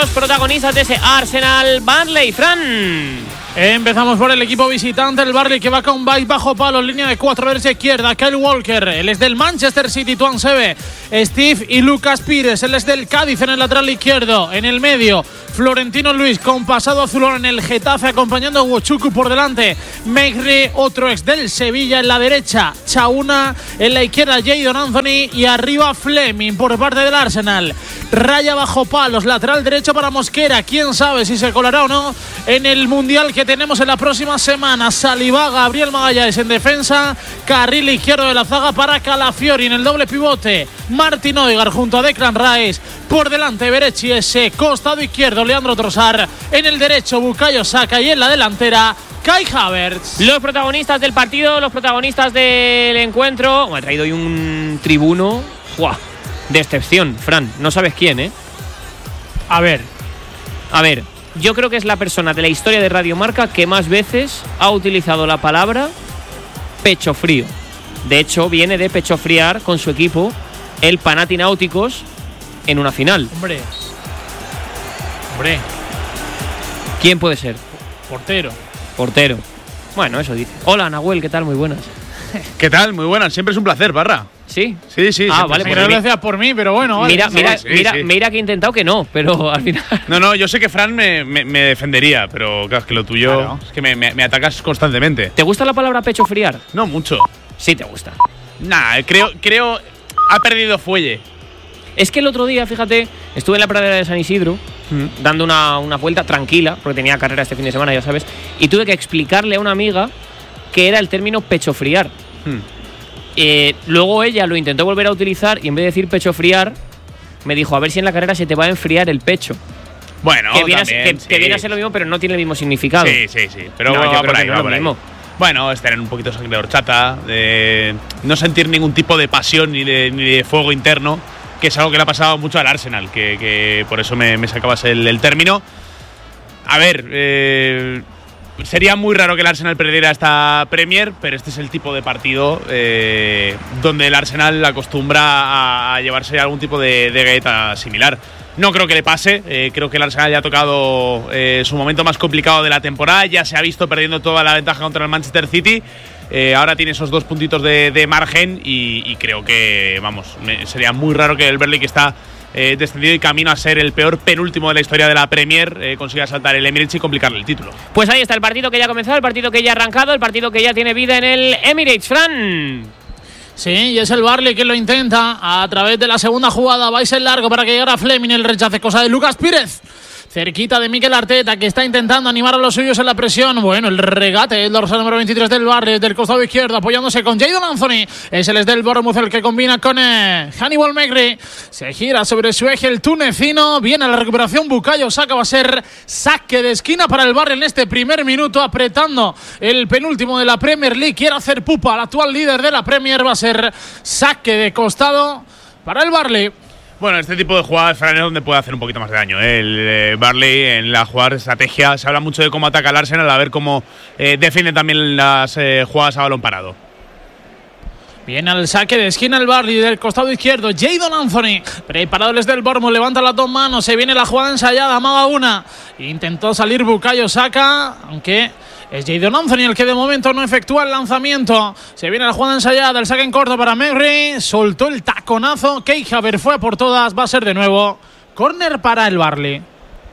Los protagonistas de ese Arsenal Burnley, Fran. Empezamos por el equipo visitante, el Burnley, que va con Baix bajo palo, línea de 4 derecha izquierda. Kyle Walker, él es del Manchester City, Tuan Sebe, Steve y Lucas Pires, él es del Cádiz en el lateral izquierdo. En el medio, Florentino Luis con pasado azulón en el Getafe, acompañando a Wochuku por delante. Megri, otro ex del Sevilla, en la derecha. Chauna en la izquierda, Jadon Anthony y arriba Fleming por parte del Arsenal. Raya bajo palos, lateral derecho para Mosquera. Quién sabe si se colará o no en el Mundial que tenemos en la próxima semana. Saliba, Gabriel Magallanes en defensa, carril izquierdo de la zaga para Calafiori. En el doble pivote, Martin Odegaard junto a Declan Rice. Por delante Berechi, ese costado izquierdo Leandro Trossard. En el derecho Bukayo Saka y en la delantera Kai Havertz. Los protagonistas del partido, los protagonistas del encuentro. Me ha traído hoy un tribuno de excepción, Fran. No sabes quién, ¿eh? A ver, yo creo que es la persona de la historia de Radio Marca que más veces ha utilizado la palabra pecho frío. De hecho, viene de pechofriar con su equipo, el Panathinaikos, en una final. Hombre. ¿Quién puede ser? Portero. Bueno, eso dice. Hola, Nahuel, ¿qué tal? Muy buenas. ¿Qué tal? Muy buenas. Siempre es un placer, Barra. ¿Sí? Sí. Vale, pues no lo decías por mí, pero bueno, vale. Mira que he intentado que no, pero al final… No, yo sé que Fran me defendería, pero claro, es que lo tuyo Claro. es que me atacas constantemente. ¿Te gusta la palabra pechofriar? No mucho. Sí te gusta. Nah, creo ha perdido fuelle. Es que el otro día, fíjate, estuve en la pradera de San Isidro dando una vuelta tranquila, porque tenía carrera este fin de semana, ya sabes, y tuve que explicarle a una amiga qué era el término pechofriar. Luego ella lo intentó volver a utilizar y en vez de decir pechofriar, me dijo, a ver si en la carrera se te va a enfriar el pecho. Bueno, Que viene, también, que viene a ser lo mismo, pero no tiene el mismo significado. Sí. Pero No, va yo por creo ahí, que no va es por lo ahí. mismo. Bueno, es tener un poquito de sangre de horchata, de no sentir ningún tipo de pasión ni de fuego interno, que es algo que le ha pasado mucho al Arsenal, que por eso me sacabas el término. A ver, sería muy raro que el Arsenal perdiera esta Premier, pero este es el tipo de partido donde el Arsenal acostumbra a llevarse algún tipo de galleta similar. No creo que le pase, creo que el Arsenal ya ha tocado su momento más complicado de la temporada, ya se ha visto perdiendo toda la ventaja contra el Manchester City. Ahora tiene esos 2 puntitos de margen y creo que, sería muy raro que el Burnley, que está descendido y camino a ser el peor penúltimo de la historia de la Premier, consiga saltar el Emirates y complicarle el título. Pues ahí está el partido que ya ha comenzado, el partido que ya ha arrancado, el partido que ya tiene vida en el Emirates, Fran. Sí, y es el Burnley que lo intenta a través de la segunda jugada. Vais en largo para que llegara Fleming, el rechace, cosa de Lucas Pires. Cerquita de Mikel Arteta, que está intentando animar a los suyos en la presión. Bueno, el regate, el dorsal número 23 del Burnley, del costado izquierdo, apoyándose con Jadon Anthony. Es el del Bournemouth el que combina con Hannibal Megri. Se gira sobre su eje el tunecino. Viene la recuperación Bukayo Saka. Va a ser saque de esquina para el Burnley en este primer minuto, apretando el penúltimo de la Premier League. Quiere hacer pupa al actual líder de la Premier. Va a ser saque de costado para el Burnley. Bueno, este tipo de jugadas, Fran, es donde puede hacer un poquito más de daño. El Burnley en la jugada de estrategia se habla mucho de cómo ataca el Arsenal, a ver cómo defiende también las jugadas a balón parado. Viene al saque de esquina el Burnley del costado izquierdo. Jadon Anthony, preparado desde el Bournemouth, levanta las 2 manos. Se viene la jugada ensayada, amaga una. Intentó salir Bukayo Saka, aunque es Jadon Anthony el que de momento no efectúa el lanzamiento. Se viene la jugada ensayada, el saque en corto para Megri. Soltó el taconazo. Kai Havertz fue por todas. Va a ser de nuevo córner para el Burnley.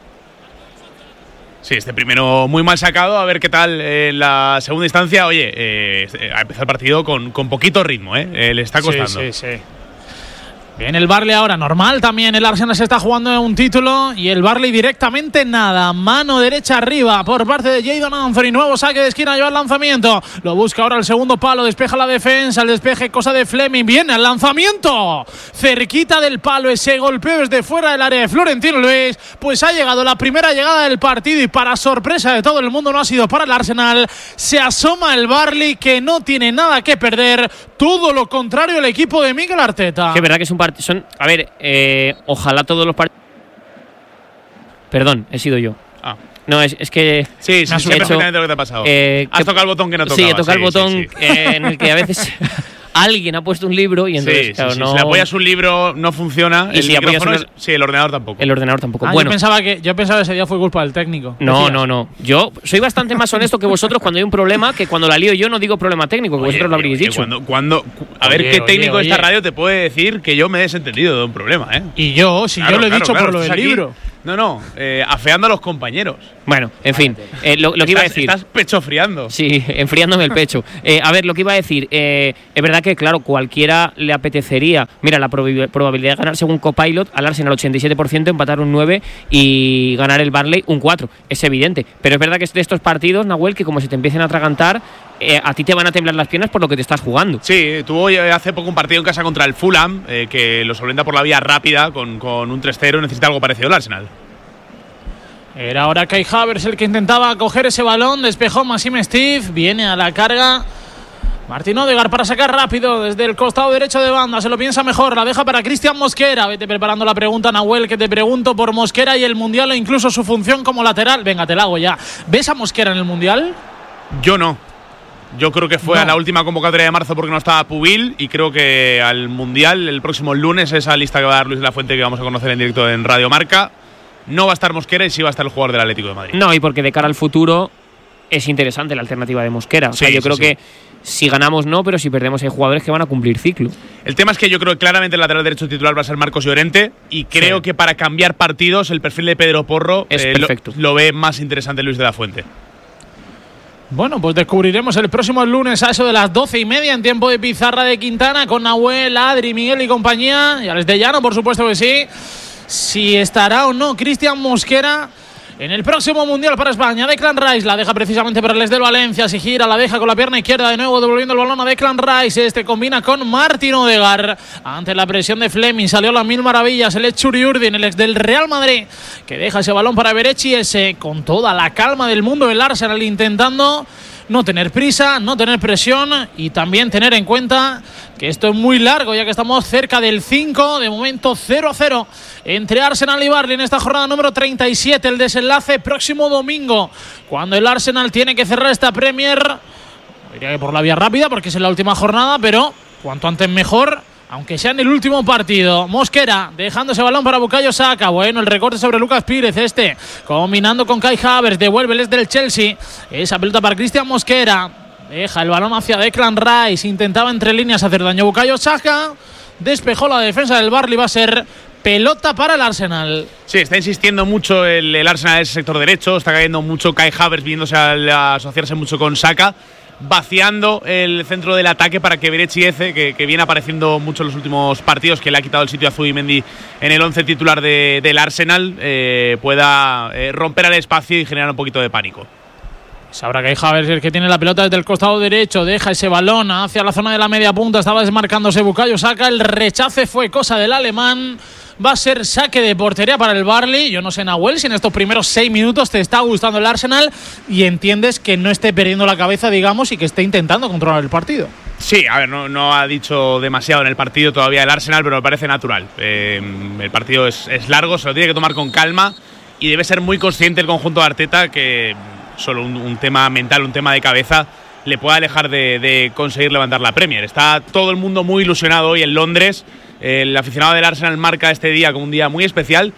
Sí, este primero muy mal sacado. A ver qué tal en la segunda instancia. Oye, ha empezado el partido con poquito ritmo, le está costando. Sí. Viene el Burnley ahora, normal también. El Arsenal se está jugando un título y el Burnley directamente nada. Mano derecha arriba por parte de Jadon Anthony. Nuevo saque de esquina, lleva el lanzamiento. Lo busca ahora el segundo palo, despeja la defensa. El despeje, cosa de Fleming. Viene el lanzamiento. Cerquita del palo, ese golpeo desde fuera del área de Florentino Luis. Pues ha llegado la primera llegada del partido y para sorpresa de todo el mundo no ha sido para el Arsenal. Se asoma el Burnley que no tiene nada que perder. Todo lo contrario el equipo de Mikel Arteta. Que es verdad que es un partido. A ver, ojalá todos los partidos. Perdón, he sido yo. No, es que. Sí, sé perfectamente lo que te ha pasado. Has tocado el botón que no tocaba. Sí, he tocado el botón en el que a alguien ha puesto un libro y entonces, claro, no… Si le apoyas un libro no funciona, Y el si apoyas micrófono sí, el ordenador tampoco. El ordenador tampoco. Bueno, yo pensaba que ese día fue culpa del técnico. No. Yo soy bastante más honesto que vosotros cuando hay un problema, que cuando la lío yo no digo problema técnico, que vosotros lo habréis dicho. A ver qué técnico de esta radio te puede decir que yo me he desentendido de un problema, ¿eh? Y yo lo he dicho por lo del libro. No, afeando a los compañeros. Bueno, en fin, lo que iba a decir… Estás pechofriando. Sí, enfriándome el pecho. A ver, lo que iba a decir, es verdad que, claro, cualquiera le apetecería… Mira, la probabilidad de ganar según Copilot, al Arsenal 87%, empatar un 9% y ganar el Burnley un 4%. Es evidente. Pero es verdad que es de estos partidos, Nahuel, que como se te empiecen a atragantar, a ti te van a temblar las piernas por lo que te estás jugando. Sí, tuvo hace poco un partido en casa contra el Fulham, que lo solventa por la vía rápida con un 3-0, necesita algo parecido al Arsenal. Era ahora Kai Havertz el que intentaba coger ese balón, despejó Maxime Steve, viene a la carga Martin Odegaard para sacar rápido desde el costado derecho de banda, se lo piensa mejor, la deja para Cristian Mosquera. Vete preparando la pregunta, Nahuel, que te pregunto por Mosquera y el Mundial, o incluso su función como lateral. Venga, te la hago ya. ¿Ves a Mosquera en el Mundial? Yo no. Yo creo que fue a la última convocatoria de marzo porque no estaba Pubil, y creo que al Mundial el próximo lunes, esa lista que va a dar Luis de la Fuente, que vamos a conocer en directo en Radio Marca, no va a estar Mosquera y sí va a estar el jugador del Atlético de Madrid. No, y porque de cara al futuro es interesante la alternativa de Mosquera. O sea, yo creo que si ganamos no, pero si perdemos hay jugadores que van a cumplir ciclo. El tema es que yo creo que claramente el lateral derecho titular va a ser Marcos Llorente, y creo que para cambiar partidos el perfil de Pedro Porro es perfecto. Lo ve más interesante Luis de la Fuente. Bueno, pues descubriremos el próximo lunes a eso de las 12:30 en tiempo de pizarra de Quintana con Nahuel, Adri, Miguel y compañía. Y Alex de Llano, por supuesto que sí. Si estará o no Cristian Mosquera en el próximo Mundial para España. Declan Rice la deja precisamente para el del Valencia. Si gira, la deja con la pierna izquierda de nuevo, devolviendo el balón a Declan Rice. Este combina con Martin Odegaard. Ante la presión de Fleming salió las mil maravillas el Echuri Urdin, el ex del Real Madrid, que deja ese balón para Berechi ese, con toda la calma del mundo el Arsenal, intentando no tener prisa, no tener presión y también tener en cuenta que esto es muy largo, ya que estamos cerca del 5, de momento 0-0 entre Arsenal y Burnley en esta jornada número 37. El desenlace próximo domingo, cuando el Arsenal tiene que cerrar esta Premier, diría que por la vía rápida porque es en la última jornada, pero cuanto antes mejor, aunque sea en el último partido. Mosquera dejando ese balón para Bukayo Saka. Bueno, el recorte sobre Lucas Pírez, combinando con Kai Havertz, devuelve del Chelsea. Esa pelota para Cristian Mosquera. Deja el balón hacia Declan Rice. Intentaba entre líneas hacer daño Bukayo Saka. Despejó la defensa del Burnley. Va a ser pelota para el Arsenal. Sí, está insistiendo mucho el Arsenal en ese sector derecho. Está cayendo mucho Kai Havertz, viéndose a asociarse mucho con Saka, vaciando el centro del ataque para que Berechi Eze, que viene apareciendo mucho en los últimos partidos, que le ha quitado el sitio a Zubimendi en el 11 titular del Arsenal, pueda romper el espacio y generar un poquito de pánico. Sabrá que hay Havertz el que tiene la pelota desde el costado derecho, deja ese balón hacia la zona de la media punta, estaba desmarcándose Bukayo Saka, el rechace fue cosa del alemán. Va a ser saque de portería para el Burnley. Yo no sé, Nahuel, si en estos primeros 6 minutos te está gustando el Arsenal y entiendes que no esté perdiendo la cabeza, digamos, y que esté intentando controlar el partido. Sí, a ver, no ha dicho demasiado en el partido todavía el Arsenal, pero me parece natural. El partido es largo, se lo tiene que tomar con calma y debe ser muy consciente el conjunto de Arteta que solo un tema mental, un tema de cabeza, le puede alejar de conseguir levantar la Premier. Está todo el mundo muy ilusionado hoy en Londres. El aficionado del Arsenal marca este día como un día muy especial.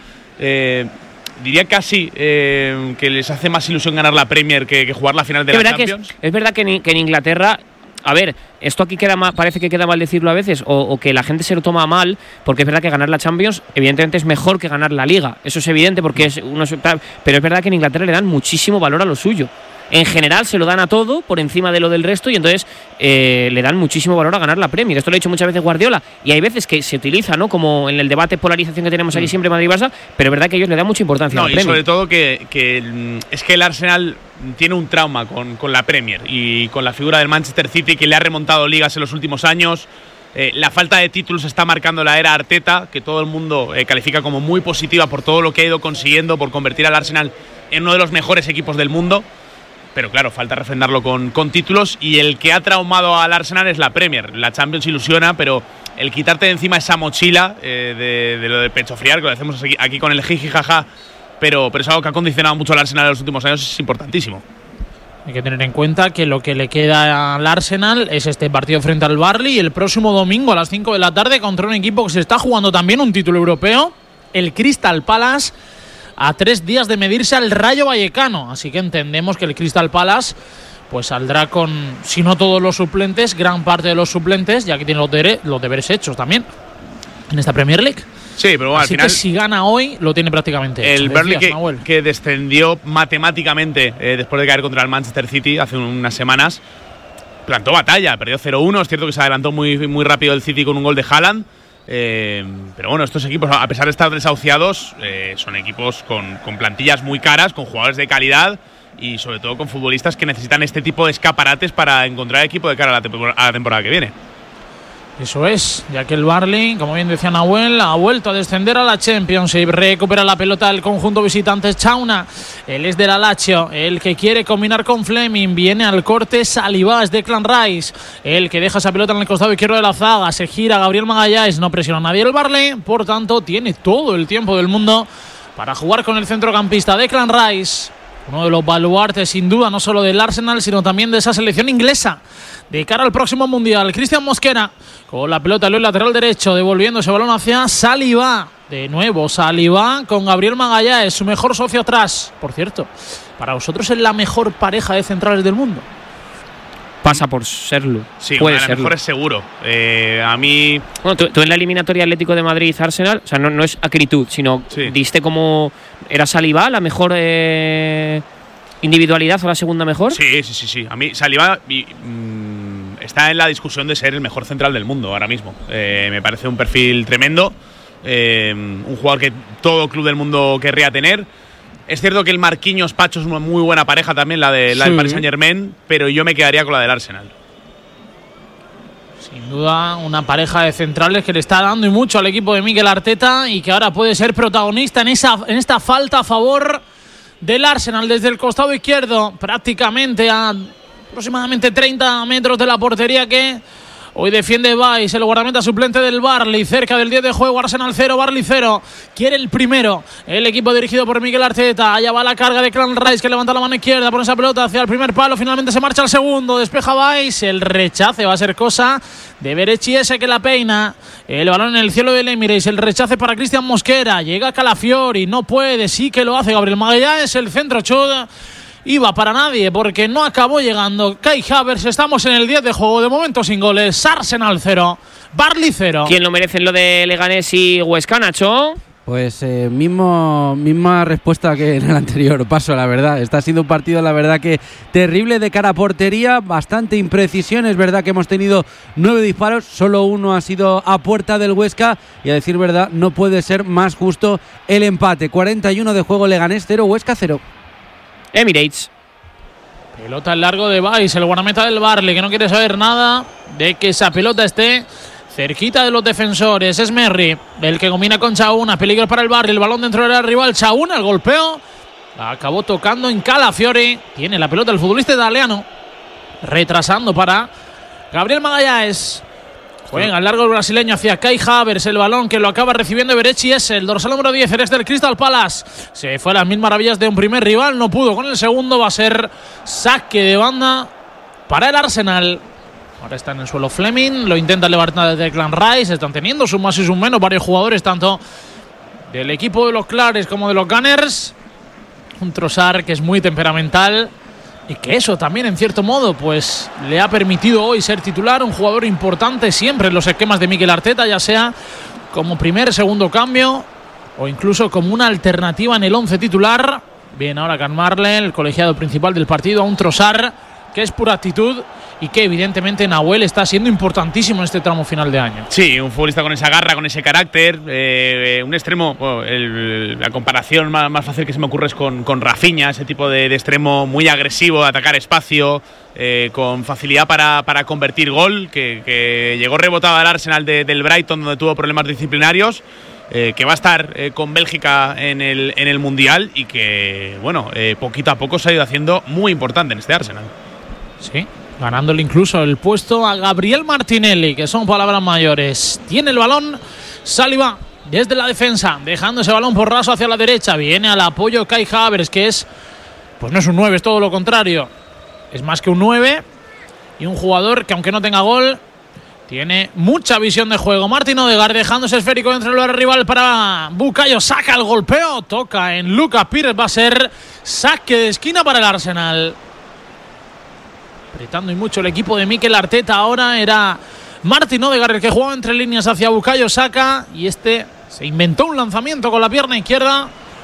Diría casi que les hace más ilusión ganar la Premier que jugar la final de la Champions. Es verdad que en Inglaterra, a ver, esto aquí parece que queda mal decirlo a veces, o que la gente se lo toma mal, porque es verdad que ganar la Champions evidentemente es mejor que ganar la Liga. Eso es evidente porque pero es verdad que en Inglaterra le dan muchísimo valor a lo suyo. En general se lo dan a todo por encima de lo del resto y entonces le dan muchísimo valor a ganar la Premier. Esto lo ha dicho muchas veces Guardiola y hay veces que se utiliza, ¿no?, como en el debate polarización que tenemos aquí siempre Madrid-Barça, pero es verdad que ellos le dan mucha importancia a la Premier. Y sobre todo que es que el Arsenal tiene un trauma con la Premier y con la figura del Manchester City, que le ha remontado ligas en los últimos años. La falta de títulos está marcando la era Arteta, que todo el mundo califica como muy positiva por todo lo que ha ido consiguiendo, por convertir al Arsenal en uno de los mejores equipos del mundo. Pero claro, falta refrendarlo con títulos, y el que ha traumado al Arsenal es la Premier. La Champions ilusiona, pero el quitarte de encima esa mochila de lo de pecho friar, que lo hacemos aquí con el jiji jaja, pero es algo que ha condicionado mucho al Arsenal en los últimos años, es importantísimo. Hay que tener en cuenta que lo que le queda al Arsenal es este partido frente al Burnley y el próximo domingo a las 5 de la tarde contra un equipo que se está jugando también un título europeo, el Crystal Palace, a 3 días de medirse al Rayo Vallecano. Así que entendemos que el Crystal Palace pues saldrá con, si no todos los suplentes, gran parte de los suplentes, ya que tiene los deberes hechos también en esta Premier League. Sí, pero bueno, así al final, que si gana hoy, lo tiene prácticamente hecho. El Burnley que descendió matemáticamente después de caer contra el Manchester City hace unas semanas, plantó batalla, perdió 0-1. Es cierto que se adelantó muy, muy rápido el City con un gol de Haaland. Pero bueno, estos equipos, a pesar de estar desahuciados, son equipos con plantillas muy caras, con jugadores de calidad y sobre todo con futbolistas que necesitan este tipo de escaparates para encontrar equipo de cara a la temporada que viene. Eso es, ya que el Burnley, como bien decía Nahuel, ha vuelto a descender a la Championship. Recupera la pelota del conjunto visitante Chauna. Él es de la Lazio, el que quiere combinar con Fleming. Viene al corte Saliba, es Declan Rice, el que deja esa pelota en el costado izquierdo de la zaga. Se gira Gabriel Magalhães, no presiona a nadie el Burnley. Por tanto, tiene todo el tiempo del mundo para jugar con el centrocampista Declan Rice. Uno de los baluartes, sin duda, no solo del Arsenal, sino también de esa selección inglesa de cara al próximo Mundial. Cristian Mosquera con la pelota en el lateral derecho, devolviendo ese balón hacia Saliba. De nuevo Saliba con Gabriel Magalhães, su mejor socio atrás. Por cierto, para vosotros es la mejor pareja de centrales del mundo. Pasa por serlo. Sí, puede una de las mejores seguro. A mí… Bueno, tú en la eliminatoria Atlético de Madrid-Arsenal, o sea, no es acritud, sino diste como… ¿Era Saliba la mejor individualidad o la segunda mejor? Sí. A mí Saliba está en la discusión de ser el mejor central del mundo ahora mismo. Me parece un perfil tremendo. Un jugador que todo club del mundo querría tener. Es cierto que el Marquinhos-Pacho es una muy buena pareja también, la del Paris Saint-Germain, pero yo me quedaría con la del Arsenal. Sin duda, una pareja de centrales que le está dando y mucho al equipo de Mikel Arteta y que ahora puede ser protagonista en esta falta a favor del Arsenal desde el costado izquierdo, prácticamente a aproximadamente 30 metros de la portería que hoy defiende Vice, el guardameta suplente del Burnley, cerca del 10 de juego. Arsenal 0, Burnley 0. Quiere el primero el equipo dirigido por Mikel Arteta. Allá va la carga de Declan Rice, que levanta la mano izquierda, pone esa pelota hacia el primer palo. Finalmente se marcha al segundo, despeja Vice. El rechace va a ser cosa de Berechiese, que la peina. El balón en el cielo del Emirates. El rechace para Cristian Mosquera. Llega Calafiori, no puede, sí que lo hace Gabriel Magalhães. El centro chud iba para nadie porque no acabó llegando. Kai Havertz, estamos en el 10 de juego, de momento sin goles. Arsenal 0, Burnley 0. ¿Quién lo merece en lo de Leganés y Huesca, Nacho? Pues misma respuesta que en el anterior paso, la verdad. Está siendo un partido, la verdad, que terrible de cara a portería, bastante imprecisión. Es verdad que hemos tenido 9 disparos, solo uno ha sido a puerta del Huesca y, a decir verdad, no puede ser más justo el empate. 41 de juego, Leganés 0, Huesca 0. Emirates. Pelota al largo de Vice, el guardameta del Burnley, que no quiere saber nada de que esa pelota esté cerquita de los defensores. Es Merri el que combina con Chauna. Peligro para el Burnley, el balón dentro del rival. Chauna, el golpeo acabó tocando en Calafiori. Tiene la pelota el futbolista italiano, retrasando para Gabriel Magalhães. Juega al largo el brasileño hacia Kai Havertz, el balón que lo acaba recibiendo Berechiese, el dorsal número 10, eres del Crystal Palace. Se fue a las mil maravillas de un primer rival, no pudo con el segundo, va a ser saque de banda para el Arsenal. Ahora está en el suelo Fleming, lo intenta levantar de Declan Rice, están teniendo sus más y sus menos varios jugadores, tanto del equipo de los Clares como de los Gunners. Un Trossard que es muy temperamental y que eso también, en cierto modo, pues le ha permitido hoy ser titular, un jugador importante siempre en los esquemas de Mikel Arteta, ya sea como primer, segundo cambio o incluso como una alternativa en el 11 titular. Bien, ahora Can Marle, el colegiado principal del partido, a un Trossard que es pura actitud y que evidentemente Nahuel está siendo importantísimo en este tramo final de año. Sí, un futbolista con esa garra, con ese carácter, un extremo, la comparación más fácil que se me ocurre es con Rafinha, ese tipo de extremo muy agresivo, atacar espacio, con facilidad para convertir gol, que llegó rebotado al Arsenal del Brighton, donde tuvo problemas disciplinarios, que va a estar con Bélgica en el Mundial y que, bueno, poquito a poco se ha ido haciendo muy importante en este Arsenal. Sí, ganándole incluso el puesto a Gabriel Martinelli, que son palabras mayores. Tiene el balón Saliba desde la defensa, dejando ese balón por raso hacia la derecha. Viene al apoyo Kai Havertz, que es, pues no es un 9, es todo lo contrario. es más que un 9 y un jugador que, aunque no tenga gol, tiene mucha visión de juego. Martin Odegaard dejándose esférico entre el rival para Bukayo Saka. El golpeo toca en Lucas Pires. Va a ser saque de esquina para el Arsenal. Apretando y mucho el equipo de Mikel Arteta. Ahora era Martin Odegaard el que jugaba entre líneas hacia Bukayo Saka. Y este se inventó un lanzamiento con la pierna izquierda.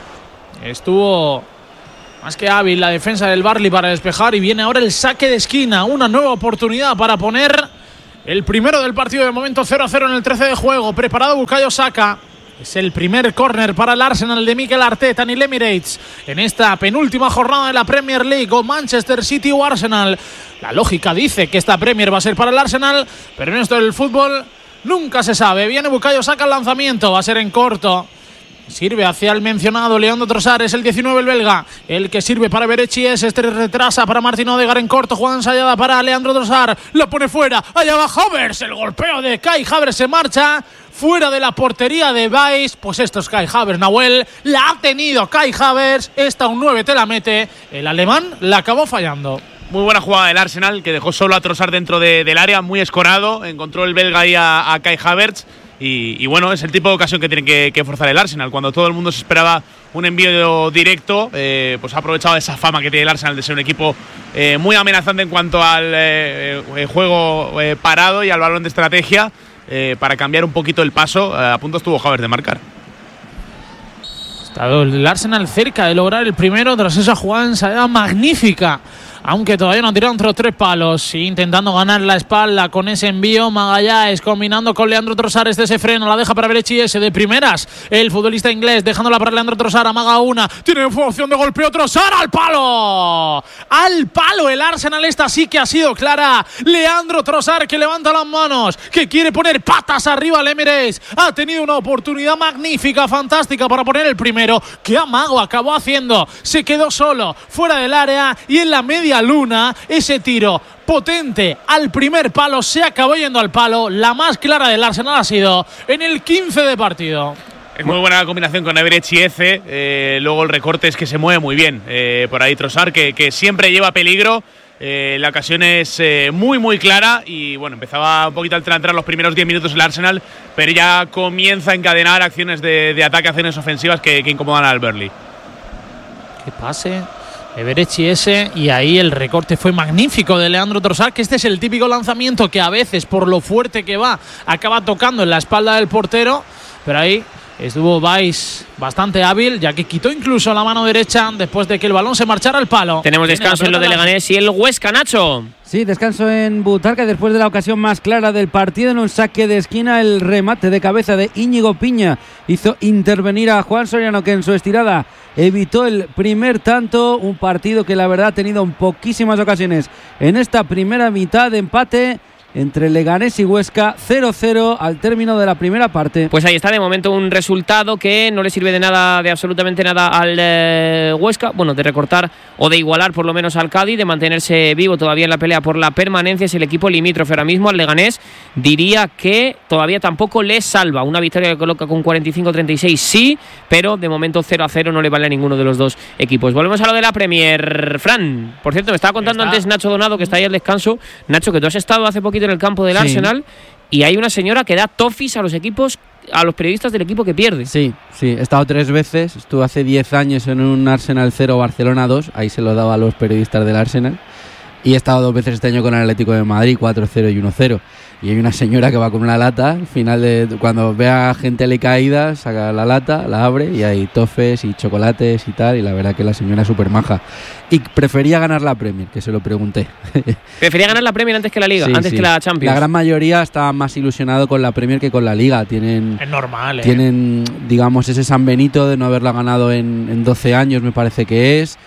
Estuvo más que hábil la defensa del Burnley para despejar. Y viene ahora el saque de esquina. Una nueva oportunidad para poner el primero del partido. De momento 0-0 en el 13 de juego. Preparado Bukayo Saka. Es el primer córner para el Arsenal de Mikel Arteta en el Emirates en esta penúltima jornada de la Premier League. O Manchester City o Arsenal. La lógica dice que esta Premier va a ser para el Arsenal, pero en esto del fútbol nunca se sabe. Viene Bukayo Saka al lanzamiento. Va a ser en corto. Sirve hacia el mencionado Leandro Trossard, es el 19 el belga, el que sirve para Berechies. Este retrasa para Martin Odegaard en corto, jugada ensayada para Leandro Trossard, lo pone fuera, allá va Havertz, el golpeo de Kai Havertz se marcha fuera de la portería de Weiss. Pues esto es Kai Havertz, Nahuel, la ha tenido Kai Havertz, esta un 9 te la mete, el alemán la acabó fallando. Muy buena jugada del Arsenal, que dejó solo a Trossard dentro del área, muy escorado, encontró el belga ahí a Kai Havertz. Y bueno, es el tipo de ocasión que tiene que forzar el Arsenal. Cuando todo el mundo se esperaba un envío directo, pues ha aprovechado esa fama que tiene el Arsenal de ser un equipo muy amenazante en cuanto al juego parado y al balón de estrategia, para cambiar un poquito el paso. A punto estuvo Havertz de marcar. Ha estado el Arsenal cerca de lograr el primero tras esa jugada ensayada magnífica, aunque todavía no tiraron otros 3 palos. Intentando ganar la espalda con ese envío. Magalhães combinando con Leandro Trossard. Este se frena, la deja para Berechies de primeras. El futbolista inglés dejándola para Leandro Trossard. Amaga una. Tiene opción de golpeo. Trossard al palo. Al palo el Arsenal. Esta sí que ha sido clara. Leandro Trossard que levanta las manos, que quiere poner patas arriba al Emirates. Ha tenido una oportunidad magnífica, fantástica para poner el primero. ¿Qué amago acabó haciendo? Se quedó solo fuera del área y en la media luna ese tiro potente al primer palo se acabó yendo al palo. La más clara del Arsenal ha sido en el 15 de partido. Es muy buena combinación con Berechies. Luego el recorte es que se mueve muy bien por ahí Trossard, que siempre lleva peligro. La ocasión es muy clara y bueno, empezaba un poquito a entrar los primeros 10 minutos el Arsenal, pero ya comienza a encadenar acciones de ataque, acciones ofensivas que incomodan al Burnley. Que pase Berechies, y ahí el recorte fue magnífico de Leandro Trossard, que este es el típico lanzamiento que a veces, por lo fuerte que va, acaba tocando en la espalda del portero, pero ahí estuvo Weiss bastante hábil, ya que quitó incluso la mano derecha después de que el balón se marchara al palo. Tenemos descanso en lo de Leganés y el Huesca, Nacho. Sí, descanso en Butarque después de la ocasión más clara del partido. En un saque de esquina, el remate de cabeza de Íñigo Piña hizo intervenir a Juan Soriano, que en su estirada evitó el primer tanto. Un partido que la verdad ha tenido poquísimas ocasiones en esta primera mitad de empate entre Leganés y Huesca, 0-0 al término de la primera parte. Pues ahí está, de momento un resultado que no le sirve de nada, de absolutamente nada al Huesca, bueno, de recortar o de igualar por lo menos al Cádiz, de mantenerse vivo todavía en la pelea por la permanencia. Es el equipo limítrofe ahora mismo al Leganés. Diría que todavía tampoco le salva. Una victoria que coloca con 45-36, sí, pero de momento 0-0 no le vale a ninguno de los dos equipos. Volvemos a lo de la Premier. Fran, por cierto, me estaba contando antes Nacho Donado, que está ahí al descanso. Nacho, que tú has estado hace poquito en el campo del Arsenal y hay una señora que da toffees a los equipos, a los periodistas del equipo que pierde. Sí, he estado 3 veces. Estuve hace 10 años en un Arsenal 0 Barcelona 2, ahí se lo daba a los periodistas del Arsenal, y he estado 2 veces este año con el Atlético de Madrid, 4-0 y 1-0. Y hay una señora que va con una lata, al final de cuando ve a gente caída, saca la lata, la abre y hay toffees y chocolates y tal, y la verdad que la señora es súper maja. Y prefería ganar la Premier, que se lo pregunté. Prefería ganar la Premier antes que la Liga, antes que la Champions. La gran mayoría está más ilusionado con la Premier que con la Liga. Es normal, Tienen, digamos, ese San Benito de no haberla ganado en 12 años, me parece que es.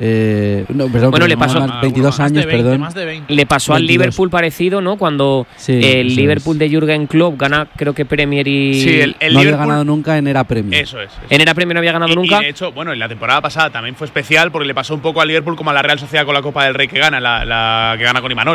Le pasó 22 años, perdón. Le pasó 22. Al Liverpool parecido, ¿no? Cuando el Liverpool de Jürgen Klopp gana, creo que Premier y el no había ganado nunca en Era Premier. Eso es. En Era Premier no había ganado nunca. Y de hecho, bueno, en la temporada pasada también fue especial porque le pasó un poco al Liverpool como a la Real Sociedad con la Copa del Rey que gana, la que gana con Imanol.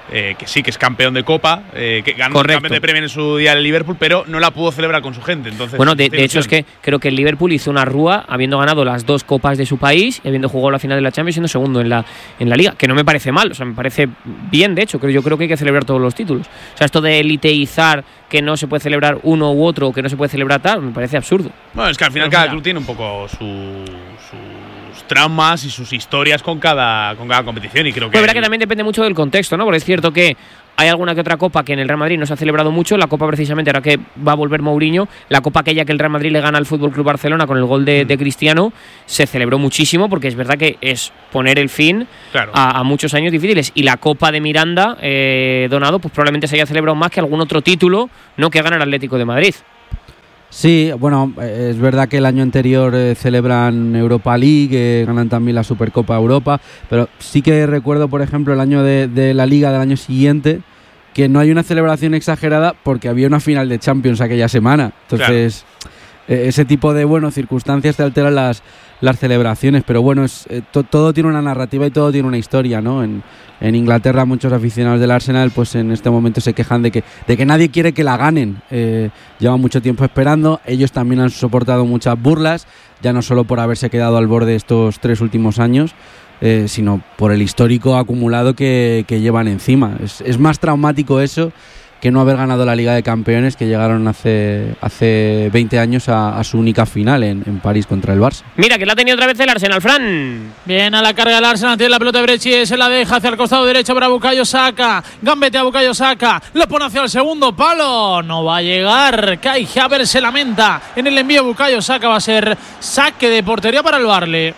que sí que es campeón de Copa, que ganó el campeón de Premier en su día el Liverpool, pero no la pudo celebrar con su gente. Entonces, bueno, de hecho es que creo que el Liverpool hizo una rúa habiendo ganado las 2 copas de su país y habiendo jugado la final de la Champions siendo segundo en la Liga, que no me parece mal, o sea, me parece bien, de hecho, yo creo que hay que celebrar todos los títulos. O sea, esto de eliteizar que no se puede celebrar uno u otro o que no se puede celebrar tal, me parece absurdo. Bueno, es que al final cada club tiene un poco sus traumas y sus historias con cada competición, y creo que… Pues verdad que también depende mucho del contexto, ¿no? Porque es cierto que hay alguna que otra copa que en el Real Madrid no se ha celebrado mucho. La copa, precisamente, ahora que va a volver Mourinho, la copa aquella que el Real Madrid le gana al FC Barcelona con el gol de Cristiano, se celebró muchísimo, porque es verdad que es poner el fin a muchos años difíciles. Y la copa de Miranda, Donado, pues probablemente se haya celebrado más que algún otro título, no que gana el Atlético de Madrid. Sí, bueno, es verdad que el año anterior celebran Europa League, ganan también la Supercopa Europa, pero sí que recuerdo, por ejemplo, el año de la Liga del año siguiente, que no hay una celebración exagerada porque había una final de Champions aquella semana. Entonces, ese tipo de circunstancias te alteran las celebraciones, pero bueno, todo tiene una narrativa y todo tiene una historia, ¿no? En Inglaterra muchos aficionados del Arsenal pues en este momento se quejan de que nadie quiere que la ganen. Llevan mucho tiempo esperando, ellos también han soportado muchas burlas, ya no solo por haberse quedado al borde estos 3 últimos años, sino por el histórico acumulado que llevan encima. Es más traumático eso que no haber ganado la Liga de Campeones, que llegaron hace 20 años a su única final en París contra el Barça. Mira, que la ha tenido otra vez el Arsenal, Fran. Bien, a la carga del Arsenal, tiene la pelota de Brechi, se la deja hacia el costado derecho para Bukayo Saka. Gambetea Bukayo Saka, lo pone hacia el segundo palo, no va a llegar. Kai Havertz se lamenta en el envío. Bukayo Saka, va a ser saque de portería para el Barley.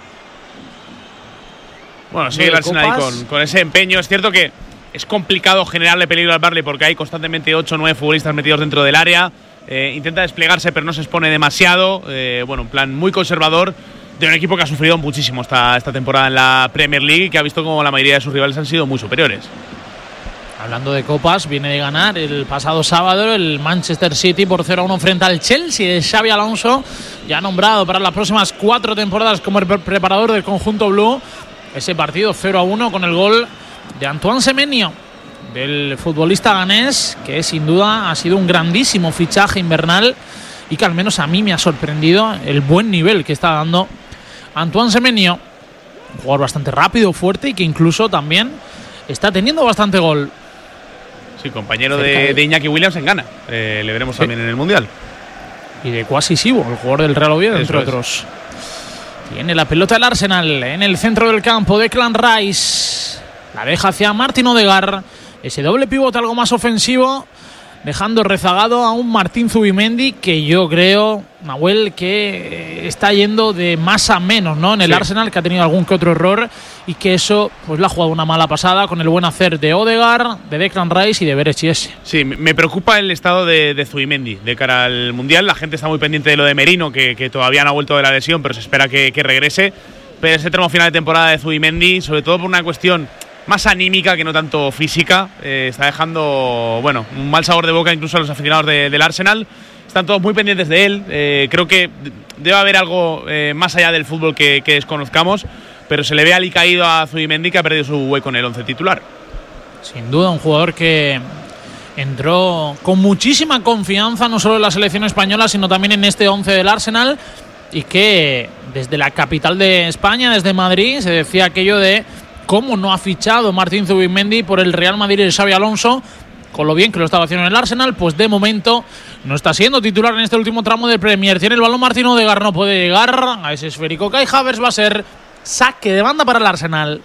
Bueno, sigue el Arsenal ahí con ese empeño. Es cierto que es complicado generarle peligro al Barley porque hay constantemente 8 o 9 futbolistas metidos dentro del área. Intenta desplegarse, pero no se expone demasiado. Un plan muy conservador de un equipo que ha sufrido muchísimo esta temporada en la Premier League y que ha visto como la mayoría de sus rivales han sido muy superiores. Hablando de copas, viene de ganar el pasado sábado el Manchester City por 0-1 frente al Chelsea de Xabi Alonso, ya nombrado para las próximas 4 temporadas como el preparador del conjunto blue. Ese partido 0-1 con el gol de Antoine Semenyo, del futbolista ganés, que sin duda ha sido un grandísimo fichaje invernal y que al menos a mí me ha sorprendido el buen nivel que está dando Antoine Semenyo. Un jugador bastante rápido, fuerte y que incluso también está teniendo bastante gol. Sí, compañero de Iñaki Williams en Ghana. Le veremos también en el Mundial. Y de Kwasi Sibo, el jugador del Real Oviedo, entre otros. Tiene la pelota el Arsenal en el centro del campo. Declan Rice la deja hacia Martin Odegaard. Ese doble pivote algo más ofensivo, dejando rezagado a un Martín Zubimendi que yo creo, Nahuel, que está yendo de más a menos, ¿no? En el Arsenal, que ha tenido algún que otro error y que eso pues le ha jugado una mala pasada con el buen hacer de Odegaard, de Declan Rice y de Berechiese. Sí, me preocupa el estado de Zubimendi de cara al Mundial. La gente está muy pendiente de lo de Merino, que todavía no ha vuelto de la lesión, pero se espera que regrese. Pero ese tramo final de temporada de Zubimendi, sobre todo por una cuestión más anímica que no tanto física, está dejando un mal sabor de boca incluso a los aficionados del Arsenal. Están todos muy pendientes de él. Creo que debe haber algo más allá del fútbol que desconozcamos, pero se le ve alicaído a Zubimendi, que ha perdido su hueco en el 11 titular. Sin duda un jugador que entró con muchísima confianza no solo en la selección española sino también en este 11 del Arsenal, y que desde la capital de España, desde Madrid, se decía aquello de cómo no ha fichado Martín Zubimendi por el Real Madrid y Xabi Alonso, con lo bien que lo estaba haciendo en el Arsenal. Pues de momento no está siendo titular en este último tramo del Premier. Tiene el balón Martin Odegaard, no puede llegar a ese esférico. Kai Havertz, va a ser saque de banda para el Arsenal.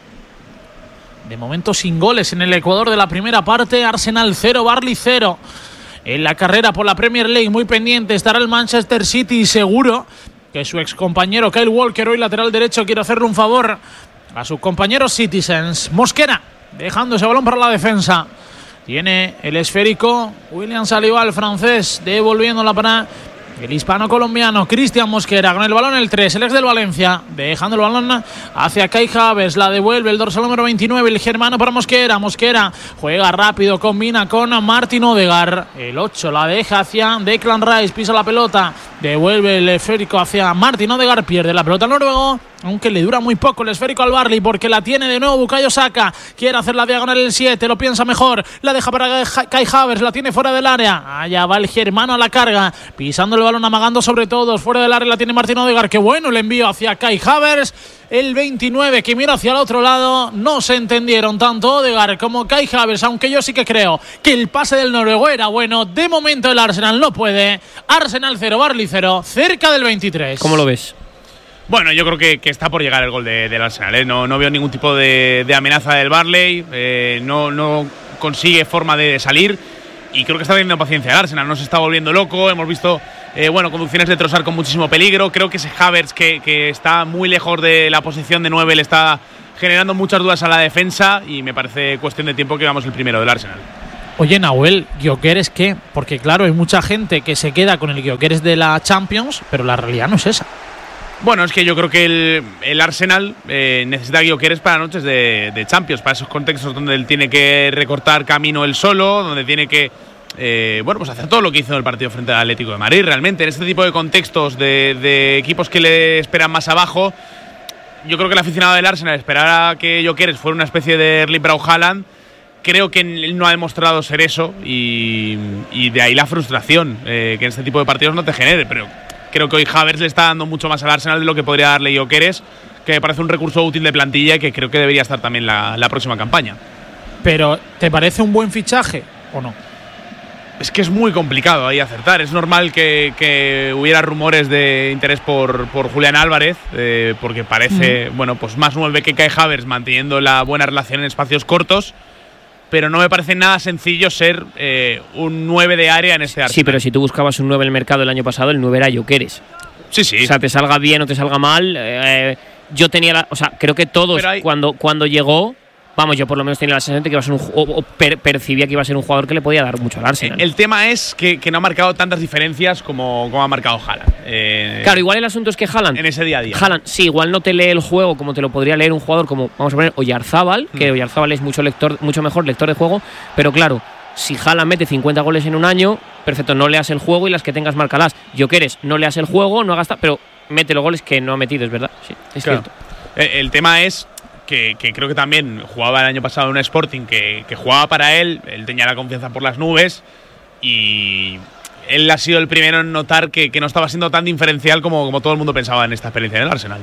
De momento sin goles en el Ecuador de la primera parte. Arsenal 0, Barley 0. En la carrera por la Premier League, muy pendiente estará el Manchester City, y seguro que su excompañero Kyle Walker, hoy lateral derecho, quiere hacerle un favor a sus compañeros Citizens. Mosquera dejando ese balón para la defensa. Tiene el esférico William Saliba, el francés, devolviéndola para el hispano-colombiano Cristian Mosquera. Con el balón el 3, el ex del Valencia, dejando el balón hacia Kai Havertz. La devuelve el dorsal número 29, el germano, para Mosquera. Mosquera juega rápido, combina con Martin Odegaard. El 8 la deja hacia Declan Rice, pisa la pelota, devuelve el esférico hacia Martin Odegaard, pierde la pelota el noruego. aunque le dura muy poco el esférico al Burnley porque la tiene de nuevo Bukayo Saka. Quiere hacer la diagonal el 7, lo piensa mejor, la deja para Kai Havertz, la tiene fuera del área. Allá va el germano a la carga, pisando el balón, amagando sobre todos. Fuera del área la tiene Martin Odegaard. Qué bueno el envío hacia Kai Havertz. El 29 que mira hacia el otro lado. No se entendieron tanto Odegaard como Kai Havertz, aunque yo sí que creo que el pase del noruego era bueno. De momento el Arsenal no puede. Arsenal 0, Burnley 0, cerca del 23. ¿Cómo lo ves? Bueno, yo creo que está por llegar el gol del Arsenal, ¿eh? No veo ningún tipo de amenaza del Burnley. No consigue forma de salir. Y creo que está teniendo paciencia el Arsenal. No se está volviendo loco. Hemos visto conducciones de Trossard con muchísimo peligro. Creo que ese Havertz que está muy lejos de la posición de 9 le está generando muchas dudas a la defensa. Y me parece cuestión de tiempo que vamos el primero del Arsenal. Oye, Nahuel, ¿Gyökeres qué? Porque claro, hay mucha gente que se queda con el Gyökeres de la Champions, pero la realidad no es esa. Bueno, es que yo creo que el Arsenal necesita Gyökeres para noches de Champions, para esos contextos donde él tiene que recortar camino él solo, donde tiene que pues hacer todo lo que hizo en el partido frente al Atlético de Madrid. Realmente, en este tipo de contextos de equipos que le esperan más abajo, yo creo que el aficionado del Arsenal esperara que Gyökeres fuera una especie de Erling Braut Haaland. Creo que él no ha demostrado ser eso y de ahí la frustración que en este tipo de partidos no te genere, pero creo que hoy Havertz le está dando mucho más al Arsenal de lo que podría darle Gyökeres, que me parece un recurso útil de plantilla y que creo que debería estar también la próxima campaña. Pero, ¿te parece un buen fichaje o no? Es que es muy complicado ahí acertar. Es normal que hubiera rumores de interés por Julián Álvarez, porque parece pues más 9 que Kai Havertz, manteniendo la buena relación en espacios cortos. Pero no me parece nada sencillo ser un 9 de área en este Arsenal. Sí, pero si tú buscabas un 9 en el mercado el año pasado, el 9 era Gyökeres. Sí. O sea, te salga bien o te salga mal. Yo tenía creo que todos cuando llegó, yo por lo menos tenía la sensación de que iba a ser percibía que iba a ser un jugador que le podía dar mucho al Arsenal. El tema es que no ha marcado tantas diferencias como ha marcado Haaland. Claro, igual el asunto es que Haaland… En ese día a día. Haaland, sí, igual no te lee el juego como te lo podría leer un jugador como, vamos a poner, Oyarzábal, que Oyarzábal es mucho mejor lector de juego, pero claro, si Haaland mete 50 goles en un año, perfecto, no leas el juego y las que tengas márcalas. Gyökeres, no leas el juego, no hagas… pero mete los goles que no ha metido, es verdad. Sí, es cierto. El tema es que creo que también jugaba el año pasado en un Sporting que jugaba para él tenía la confianza por las nubes y él ha sido el primero en notar que no estaba siendo tan diferencial como todo el mundo pensaba en esta experiencia en el Arsenal.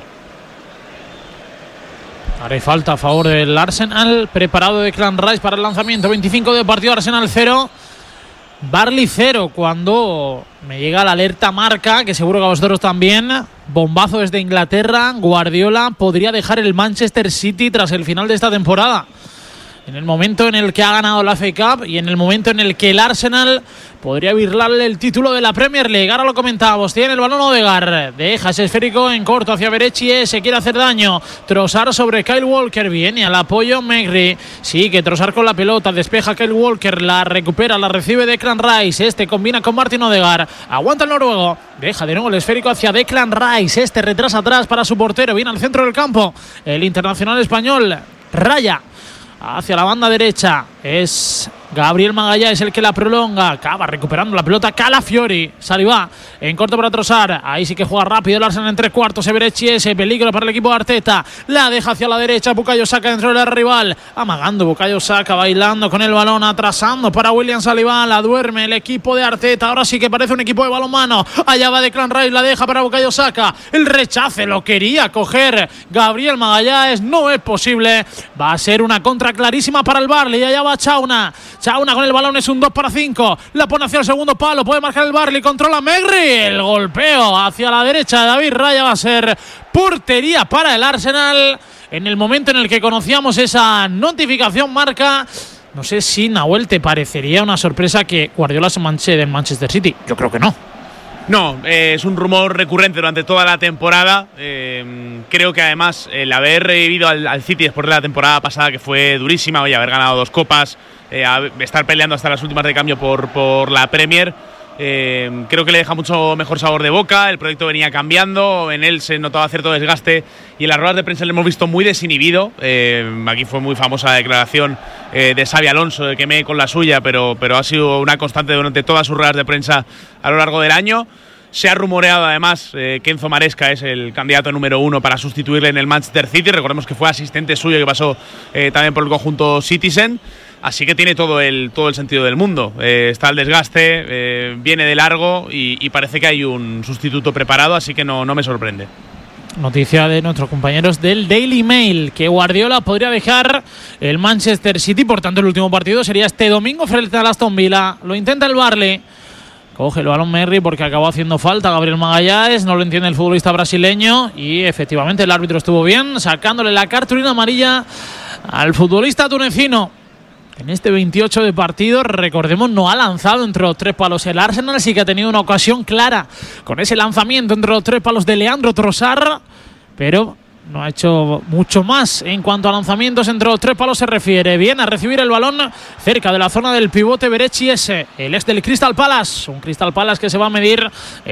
Haré falta a favor del Arsenal, preparado Declan Rice para el lanzamiento, 25 de partido, Arsenal 0, Burnley 0, cuando me llega la alerta marca, que seguro que a vosotros también. Bombazo desde Inglaterra. Guardiola podría dejar el Manchester City tras el final de esta temporada. En el momento en el que ha ganado la FA Cup y en el momento en el que el Arsenal podría virlarle el título de la Premier League. Ahora lo comentábamos. Tiene el balón Odegaard. Deja ese esférico en corto hacia Berechi. Se quiere hacer daño. Trossard sobre Kyle Walker. Viene al apoyo Megri. Sí, que Trossard con la pelota. Despeja Kyle Walker. La recupera. La recibe Declan Rice. Este combina con Martin Odegaard. Aguanta el noruego. Deja de nuevo el esférico hacia Declan Rice. Este retrasa atrás para su portero. Viene al centro del campo. El internacional español. Raya hacia la banda derecha, es Gabriel Magalhães el que la prolonga, acaba recuperando la pelota Calafiori, Saliba en corto para Trossard, ahí sí que juega rápido el Arsenal en 3/4, Berechi, ese peligro para el equipo de Arteta, la deja hacia la derecha, Bukayo Saka dentro del rival, amagando Bukayo Saka, bailando con el balón, atrasando para William Saliba, la duerme el equipo de Arteta, ahora sí que parece un equipo de balonmano, allá va Declan Rice, la deja para Bukayo Saka, el rechace lo quería coger Gabriel Magalhães, no es posible, va a ser una contra clarísima para el Burnley, allá va Chauna con el balón, es un 2/5, la pone hacia el segundo palo, puede marcar el Burnley, controla Megri, el golpeo hacia la derecha de David Raya, va a ser portería para el Arsenal. En el momento en el que conocíamos esa notificación marca, no sé si, Nahuel, te parecería una sorpresa que Guardiola se manche del Manchester City. Yo creo que no. No, es un rumor recurrente durante toda la temporada. Creo que además el haber revivido al City después de la temporada pasada, que fue durísima, haber ganado 2 copas, estar peleando hasta las últimas de cambio por la Premier, creo que le deja mucho mejor sabor de boca. El proyecto venía cambiando, en él se notaba cierto desgaste y en las ruedas de prensa le hemos visto muy desinhibido. Aquí fue muy famosa la declaración de Xabi Alonso, de que me con la suya, pero ha sido una constante durante todas sus ruedas de prensa a lo largo del año. Se ha rumoreado además que Enzo Maresca es el candidato número 1 para sustituirle en el Manchester City. Recordemos que fue asistente suyo, que pasó también por el conjunto Citizen. Así que tiene todo el sentido del mundo. Está el desgaste, viene de largo y parece que hay un sustituto preparado, así que no me sorprende. Noticia de nuestros compañeros del Daily Mail, que Guardiola podría dejar el Manchester City. Por tanto, el último partido sería este domingo frente al Aston Villa. Lo intenta el Burnley. Coge el balón Merri porque acabó haciendo falta Gabriel Magallanes, no lo entiende el futbolista brasileño y efectivamente el árbitro estuvo bien, sacándole la cartulina amarilla al futbolista tunecino. En este 28 de partido, recordemos, no ha lanzado entre los 3 palos. El Arsenal sí que ha tenido una ocasión clara con ese lanzamiento entre los 3 palos de Leandro Trossard, pero no ha hecho mucho más en cuanto a lanzamientos entre los 3 palos se refiere. Viene a recibir el balón cerca de la zona del pivote Berechi ese. El ex del Crystal Palace. Un Crystal Palace que se va a medir